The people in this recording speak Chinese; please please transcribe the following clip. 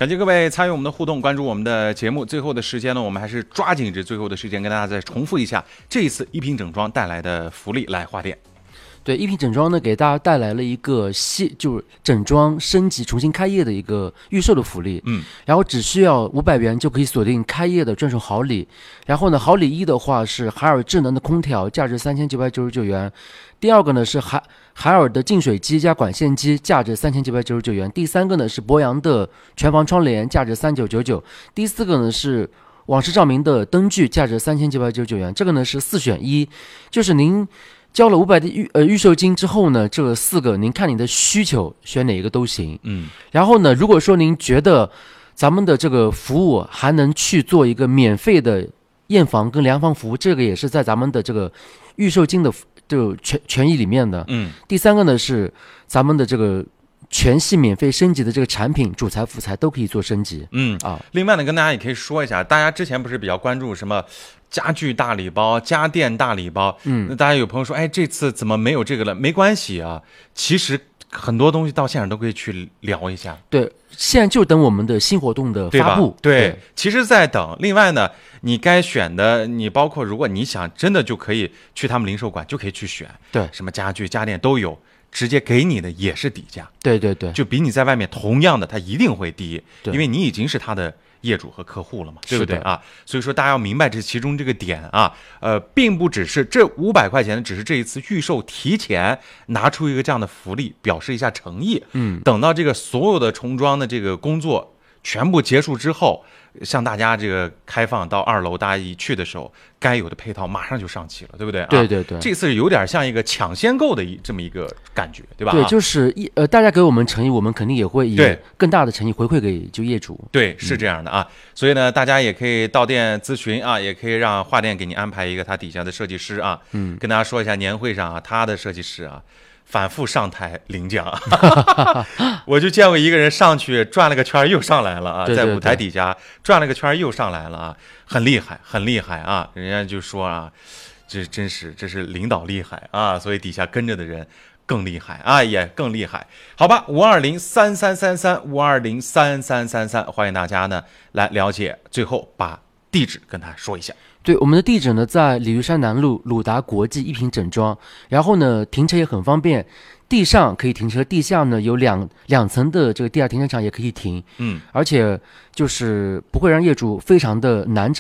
感谢各位参与我们的互动，关注我们的节目。最后的时间呢，我们还是抓紧最后的时间跟大家再重复一下这一次一品整装带来的福利。来，华店。 对，一品整装呢，给大家带来了一个就是整装升级、重新开业的一个预售的福利。然后只需要500元就可以锁定开业的专属好礼。然后呢，好礼一的话是海尔智能的空调，价值3999元。第二个呢是海尔的净水机加管线机，价值3999元。第三个呢是博洋的全防窗帘，价值3999。第四个呢是网式照明的灯具，价值3999元。这个呢是4选1，就是您交了500的预售金之后呢，这4个您看你的需求选哪一个都行。然后呢，如果说您觉得咱们的这个服务还能去做一个免费的验房跟量房服务，这个也是在咱们的这个预售金的就权益里面的。第三个呢是咱们的这个全系免费升级的这个产品，主材副材都可以做升级。 另外呢，跟大家也可以说一下，大家之前不是比较关注什么家具大礼包、家电大礼包？那大家有朋友说，哎，这次怎么没有这个了？没关系啊，其实很多东西到现场都可以去聊一下。 对，现在就等我们的新活动的发布。 对，其实在等。另外呢，你该选的，你包括如果你想真的就可以去他们零售馆，就可以去选。 对， 什么家具、家电都有。直接给你的也是底价， 对， 就比你在外面同样的，它一定会低，因为你已经是他的业主和客户了嘛，对不对啊？所以说大家要明白这其中这个点啊，并不只是这500块钱的，只是这一次预售提前拿出一个这样的福利，表示一下诚意。等到这个所有的重装的这个工作全部结束之后，向大家这个开放到2楼，大家一去的时候，该有的配套马上就上齐了，对不对？ 对， 这次有点像一个抢先购的这么一个感觉，对吧？ 对，就是大家给我们诚意，我们肯定也会以更大的诚意回馈给就业主。 对，是这样的啊。所以呢，大家也可以到店咨询啊，也可以让华店给你安排一个他底下的设计师啊。跟大家说一下，年会上啊，他的设计师啊，反复上台领奖，我就见过一个人上去转了个圈又上来了啊，在舞台底下转了个圈又上来了啊，很厉害啊！人家就说啊，这是领导厉害啊，所以底下跟着的人更厉害啊，也更厉害。好吧，5203333，5203333，欢迎大家呢来了解。最后把地址跟他说一下。 对，我们的地址呢在鲤鱼山南路鲁达国际一品整装，然后呢停车也很方便，地上可以停车，地下呢有两层的这个地下停车场也可以停。而且就是不会让业主非常的难找。